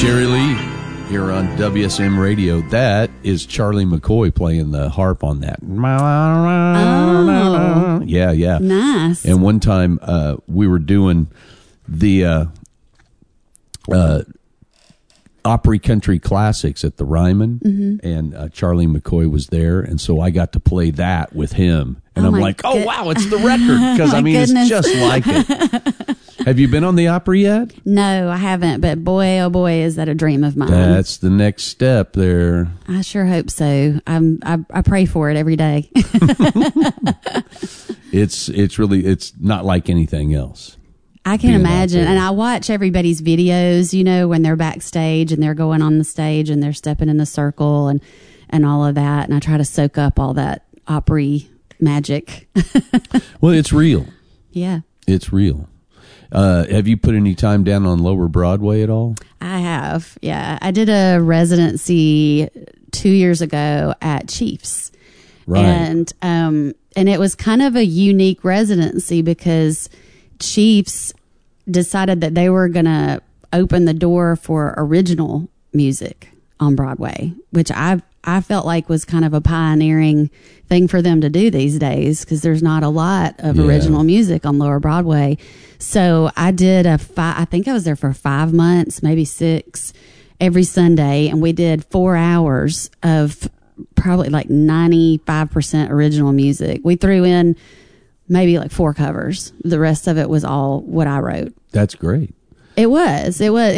Jerry Lee here on WSM Radio. That is Charlie McCoy playing the harp on that. Oh. Yeah. Nice. And one time we were doing the Opry Country Classics at the Ryman, and Charlie McCoy was there, and so I got to play that with him. And I'm like, oh, wow, it's the record. Because, I mean, goodness. It's just like it. Have you been on the Opry yet? No, I haven't. But boy, oh boy, is that a dream of mine. That's the next step there. I sure hope so. I pray for it every day. It's really, it's not like anything else. I can imagine. And I watch everybody's videos, you know, when they're backstage and they're going on the stage and they're stepping in the circle and all of that. And I try to soak up all that Opry magic. Well, it's real. Yeah. It's real. Have you put any time down on Lower Broadway at all? I have. Yeah. I did a residency 2 years ago at Chiefs. Right. And it was kind of a unique residency because Chiefs decided that they were going to open the door for original music on Broadway, which I felt like was kind of a pioneering thing for them to do these days because there's not a lot of original music on Lower Broadway. So I did I think I was there for 5 months, maybe 6, every Sunday, and we did 4 hours of probably like 95% original music. We threw in maybe like 4 covers. The rest of it was all what I wrote. That's great. It was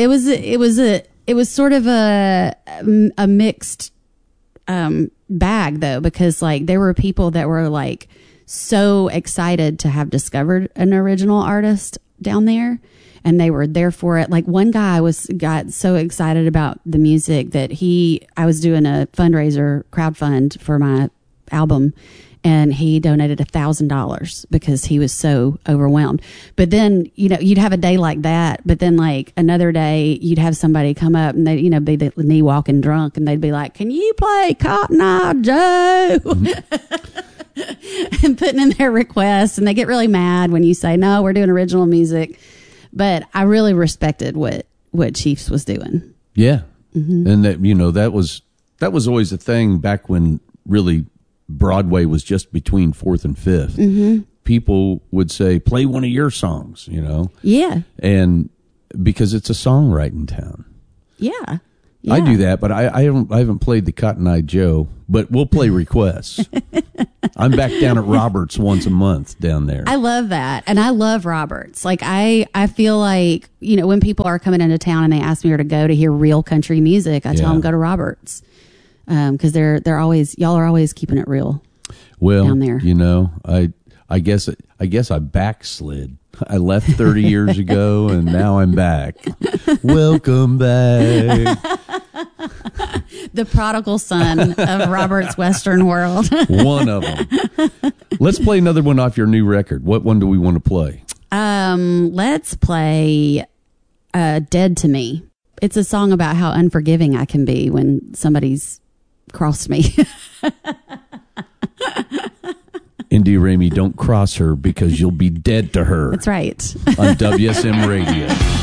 sort of a mixed bag though, because like there were people that were like so excited to have discovered an original artist down there, and they were there for it. Like one guy got so excited about the music that I was doing a fundraiser crowdfund for my album, and he donated $1,000 because he was so overwhelmed. But then, you know, you'd have a day like that, but then like another day you'd have somebody come up and they, you know, be the knee walking drunk, and they'd be like, "Can you play Cotton Eye Joe?" And putting in their requests, and they get really mad when you say, "No, we're doing original music." But I really respected what Chiefs was doing. Yeah. And that, you know, that was always a thing back when really Broadway was just between 4th and 5th. People would say, "Play one of your songs," you know? Yeah. And because it's a songwriting town. Yeah. I do that, but I haven't played the Cotton Eye Joe, but we'll play requests. I'm back down at Roberts once a month down there. I love that. And I love Roberts. Like I feel like, you know, when people are coming into town and they ask me where to go to hear real country music, I tell them go to Roberts. Cause y'all are always keeping it real. Well, down there. You know, I guess I backslid. I left 30 years ago and now I'm back. Welcome back. The prodigal son of Robert's Western World. One of them. Let's play another one off your new record. What one do we want to play? Let's play Dead to Me. It's a song about how unforgiving I can be when somebody's crossed me. India Ramey, don't cross her because you'll be dead to her. That's right. On WSM Radio.